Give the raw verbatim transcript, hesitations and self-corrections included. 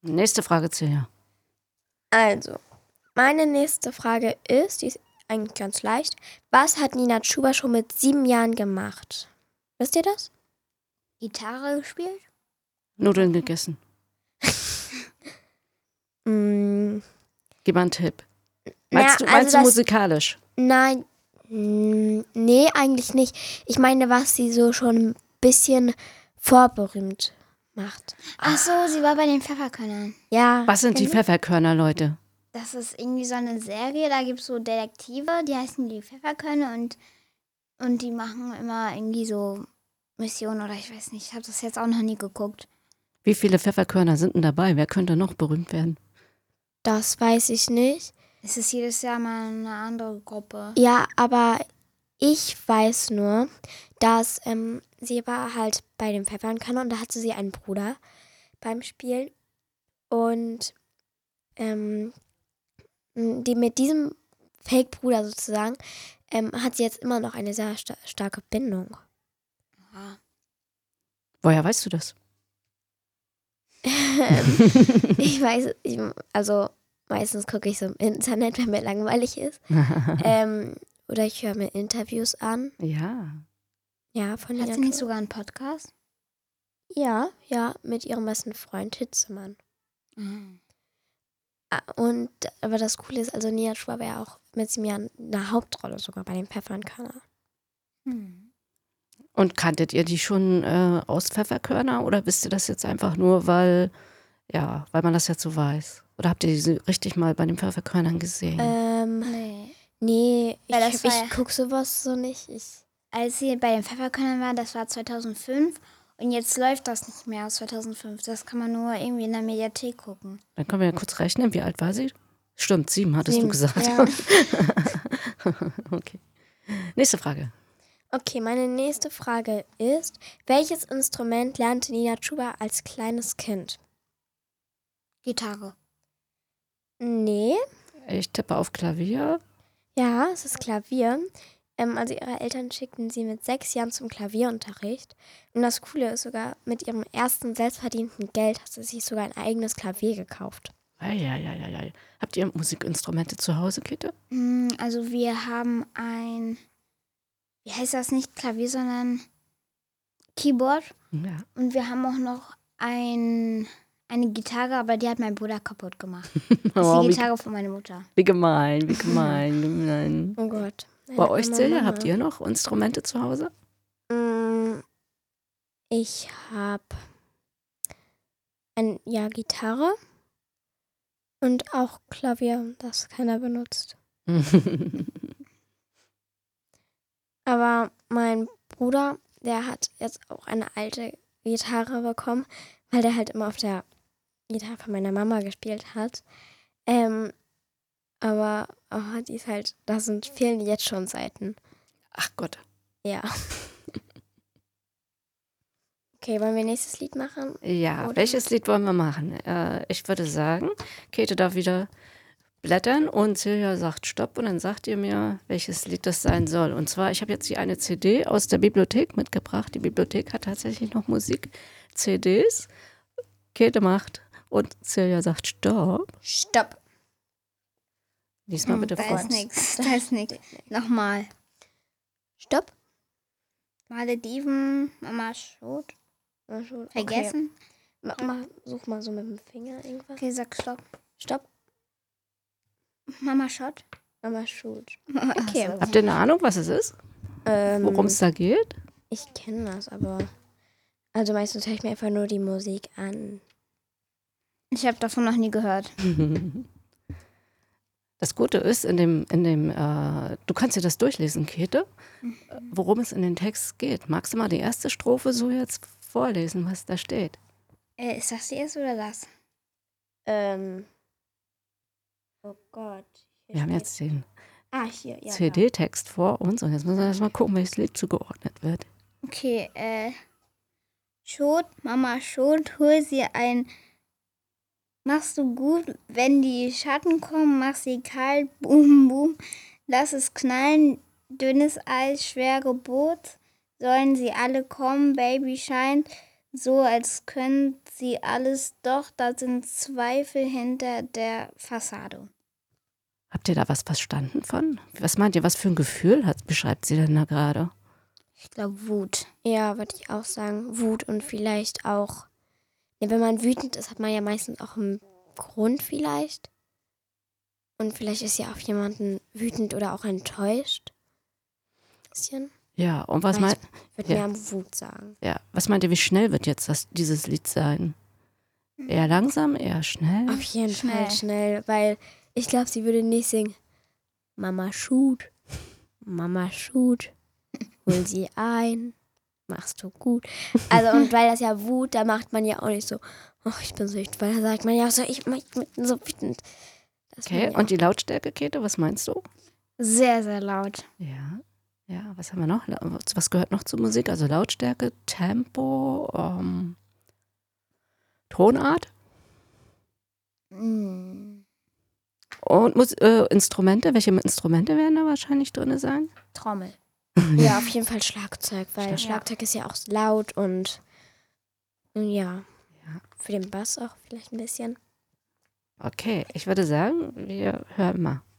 Nächste Frage, Celia. Also, meine nächste Frage ist, die ist eigentlich ganz leicht. Was hat Nina Chuba schon mit sieben Jahren gemacht? Wisst ihr das? Gitarre gespielt? Nudeln gegessen. Mm, Gib mal einen Tipp. Meinst na, du, meinst also du das- musikalisch? Nein, mm, nee, eigentlich nicht. Ich meine, was sie so schon ein bisschen vorberühmt macht. Ach so, sie war bei den Pfefferkörnern. Ja. Was sind die genau. Pfefferkörner, Leute? Das ist irgendwie so eine Serie, da gibt es so Detektive, die heißen die Pfefferkörner und, und die machen immer irgendwie so Missionen oder ich weiß nicht, ich habe das jetzt auch noch nie geguckt. Wie viele Pfefferkörner sind denn dabei? Wer könnte noch berühmt werden? Das weiß ich nicht. Es ist jedes Jahr mal eine andere Gruppe. Ja, aber ich weiß nur, dass ähm, sie war halt bei den Pfefferkörnern und da hatte sie einen Bruder beim Spielen. Und ähm, die, mit diesem Fake-Bruder sozusagen ähm, hat sie jetzt immer noch eine sehr sta- starke Bindung. Ja. Woher weißt du das? Ich weiß, ich, also meistens gucke ich so im Internet, wenn mir langweilig ist. ähm, oder ich höre mir Interviews an. Ja. Ja, von Hat Nina sie nicht Chuba. sogar einen Podcast? Ja, ja, mit ihrem besten Freund Hitzemann. Mhm. Ah, Und, aber das Coole ist, also Nina Chuba war ja auch mit sieben Jahren eine Hauptrolle sogar bei den Pfefferkörner. Hm. Und kanntet ihr die schon äh, aus Pfefferkörner oder wisst ihr das jetzt einfach nur, weil, ja, weil man das jetzt so weiß? Oder habt ihr diese richtig mal bei den Pfefferkörnern gesehen? Ähm, Nee. nee, ich, Weil das war ja- ich gucke sowas so nicht. Ich, Als sie bei den Pfefferkörnern war, das war zweitausendfünf und jetzt läuft das nicht mehr aus zweitausendfünf. Das kann man nur irgendwie in der Mediathek gucken. Dann können wir ja kurz rechnen, wie alt war sie? Stimmt, sieben hattest Sieben, du gesagt. ja. Okay. Nächste Frage. Okay, meine nächste Frage ist, welches Instrument lernte Nina Chuba als kleines Kind? Gitarre. Nee, Ich tippe auf Klavier. ja, es ist Klavier. Ähm, also ihre Eltern schickten sie mit sechs Jahren zum Klavierunterricht. Und das Coole ist sogar, mit ihrem ersten selbstverdienten Geld hat sie sich sogar ein eigenes Klavier gekauft. Eieieiei. Habt ihr Musikinstrumente zu Hause, Käthe? Hm, Also wir haben ein, wie heißt das, nicht Klavier, sondern Keyboard. Ja. Und wir haben auch noch ein, eine Gitarre, aber die hat mein Bruder kaputt gemacht. Das ist Oh, die wie, Gitarre von meiner Mutter. wie gemein, wie gemein, gemein. Oh Gott. Bei euch, Mama, Celia, Mama. habt ihr noch Instrumente zu Hause? Mm, Ich habe ein, ja, Gitarre und auch Klavier, das keiner benutzt. Aber mein Bruder, der hat jetzt auch eine alte Gitarre bekommen, weil der halt immer auf der Gitarre von meiner Mama gespielt hat. Ähm, aber oh, die ist halt, da sind fehlen jetzt schon Seiten. Ach Gott. Ja. Okay, wollen wir nächstes Lied machen? Ja, Oder- welches Lied wollen wir machen? Äh, ich würde sagen, Käthe darf wieder blättern und Celia sagt Stopp und dann sagt ihr mir, welches Lied das sein soll. Und zwar, ich habe jetzt hier eine C D aus der Bibliothek mitgebracht. Die Bibliothek hat tatsächlich noch Musik-C Ds. Käthe macht und Celia sagt Stopp. Stopp. Diesmal bitte Da vor. ist nichts. Da ist nichts. Nochmal. Stopp. Malediven, Mama Schot. Mal schon. Vergessen. Okay. Ma, ma, such mal so mit dem Finger irgendwas. Okay, sag Stopp. Stopp. Mama Schott. Mama shoot. Okay. Habt ihr eine Ahnung, was es ist? Ähm, Worum es da geht? Ich kenne das, aber also meistens höre ich mir einfach nur die Musik an. Ich habe davon noch nie gehört. Das Gute ist, in dem, in dem, äh, du kannst dir das durchlesen, Käthe, worum es in den Text geht. Magst du mal die erste Strophe so jetzt vorlesen, was da steht? Äh, ist das die erste oder das? Ähm. Oh Gott. Hier Wir haben steht- jetzt den Ah, hier, ja. C D-Text vor uns und jetzt müssen wir erst mal gucken, welches Lied zugeordnet wird. Okay, äh. Schot, Mama Schot, hol sie ein. Machst du gut, wenn die Schatten kommen, mach sie kalt, boom, boom. Lass es knallen, dünnes Eis, schwere Boot. Sollen sie alle kommen, Baby scheint, so, als können sie alles, doch da sind Zweifel hinter der Fassade. Habt ihr da was verstanden von? Was meint ihr, was für ein Gefühl hat, beschreibt sie denn da gerade? Ich glaube Wut. Ja, würde ich auch sagen. Wut und vielleicht auch, ja, wenn man wütend ist, hat man ja meistens auch einen Grund vielleicht. Und vielleicht ist ja auch jemanden wütend oder auch enttäuscht. Bisschen. Ja, und was Ich meint, würde ja. mehr am Wut sagen. ja, was meint ihr, wie schnell wird jetzt das, dieses Lied sein? Eher langsam, eher schnell? Auf jeden Schnell. Fall schnell, weil ich glaube, sie würde nicht singen, Mama shoot, Mama shoot, hol sie ein, machst du gut. Also und weil das ja Wut, da macht man ja auch nicht so, oh, ich bin so wütend, weil da sagt man ja auch so, ich, ich bin so wütend. Das Okay, man ja und die Lautstärke, Käthe, was meinst du? Sehr, sehr laut. Ja, ja, was haben wir noch? Was gehört noch zur Musik? Also Lautstärke, Tempo, ähm, Tonart Mm. und Mus äh, Instrumente. Welche Instrumente werden da wahrscheinlich drin sein? Trommel. Ja, auf jeden Fall Schlagzeug, weil Schlag- Schlagzeug ist ja auch laut und und ja, Ja. für den Bass auch vielleicht ein bisschen. Okay, ich würde sagen, wir hören mal.